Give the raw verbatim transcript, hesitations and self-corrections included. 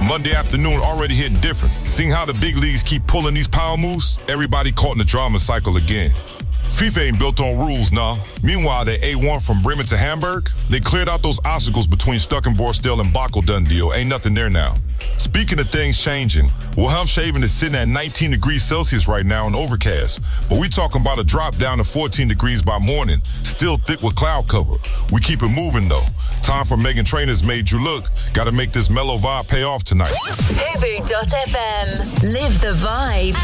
Monday afternoon already hitting different. Seeing how the big leagues keep pulling these power moves, everybody caught in the drama cycle again. FIFA ain't built on rules, nah. Meanwhile, the A one from Bremen to Hamburg, they cleared out those obstacles between Stuckenborstiel and Bakel done deal. Ain't nothing there now. Speaking of things changing, Wilhelmshaven is sitting at nineteen degrees Celsius right now and overcast, but we talking about a drop down to fourteen degrees by morning, still thick with cloud cover. We keep it moving though. Time for Megan Trainor's Made You Look. Gotta make this mellow vibe pay off tonight. Fubu dot F M. Live the vibe.